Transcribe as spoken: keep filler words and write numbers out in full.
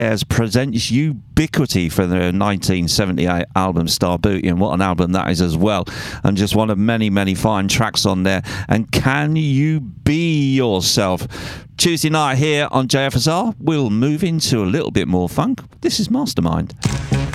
Ayres presents Ubiquity for the nineteen seventy-eight album Star Booty, and what an album that is as well, and just one of many, many fine tracks on there. And Can You Be Yourself? Tuesday night here on J F S R, we'll move into a little bit more funk. This is Mastermind.